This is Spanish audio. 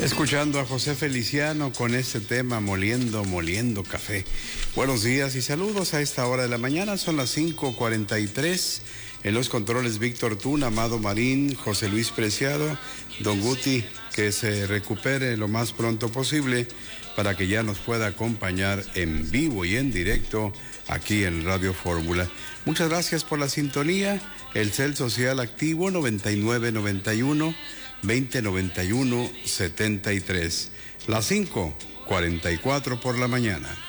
Escuchando a José Feliciano con este tema moliendo café. Buenos días y saludos a esta hora de la mañana, son las 5:43. En los controles Víctor Tuna, Amado Marín, José Luis Preciado, Don Guti, que se recupere lo más pronto posible para que ya nos pueda acompañar en vivo y en directo aquí en Radio Fórmula. Muchas gracias por la sintonía. El cel social activo 9991 2091 73. Las 5:44 por la mañana.